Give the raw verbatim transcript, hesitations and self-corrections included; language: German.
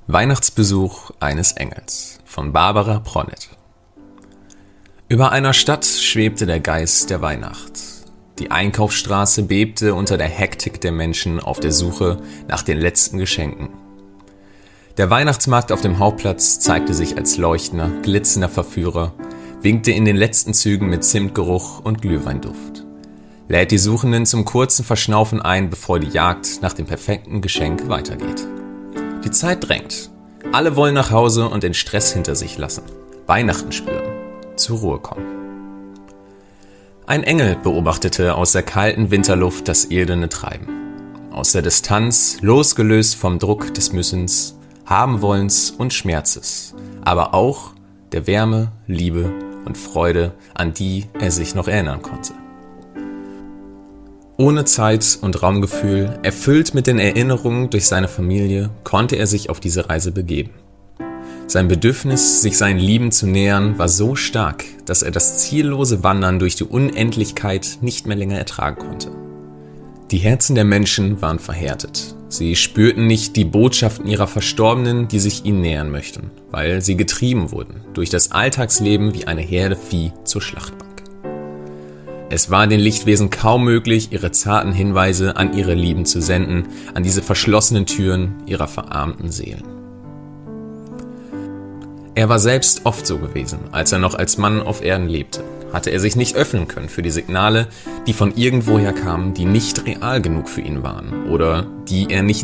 Weihnachtsbesuch eines Engels von Barbara Pronnet. Über einer Stadt schwebte der Geist der Weihnacht. Die Einkaufsstraße bebte unter der Hektik der Menschen auf der Suche nach den letzten Geschenken. Der Weihnachtsmarkt auf dem Hauptplatz zeigte sich als leuchtender, glitzernder Verführer, winkte in den letzten Zügen mit Zimtgeruch und Glühweinduft, lädt die Suchenden zum kurzen Verschnaufen ein, bevor die Jagd nach dem perfekten Geschenk weitergeht. Die Zeit drängt. Alle wollen nach Hause und den Stress hinter sich lassen, Weihnachten spüren, zur Ruhe kommen. Ein Engel beobachtete aus der kalten Winterluft das irdene Treiben. Aus der Distanz, losgelöst vom Druck des Müssens, Habenwollens und Schmerzes, aber auch der Wärme, Liebe und Freude, an die er sich noch erinnern konnte. Ohne Zeit- und Raumgefühl, erfüllt mit den Erinnerungen durch seine Familie, konnte er sich auf diese Reise begeben. Sein Bedürfnis, sich seinen Lieben zu nähern, war so stark, dass er das ziellose Wandern durch die Unendlichkeit nicht mehr länger ertragen konnte. Die Herzen der Menschen waren verhärtet. Sie spürten nicht die Botschaften ihrer Verstorbenen, die sich ihnen nähern möchten, weil sie getrieben wurden durch das Alltagsleben wie eine Herde Vieh zur Schlachtbank. Es war den Lichtwesen kaum möglich, ihre zarten Hinweise an ihre Lieben zu senden, an diese verschlossenen Türen ihrer verarmten Seelen. Er war selbst oft so gewesen, als er noch als Mann auf Erden lebte. Hatte er sich nicht öffnen können für die Signale, die von irgendwoher kamen, die nicht real genug für ihn waren oder die er nicht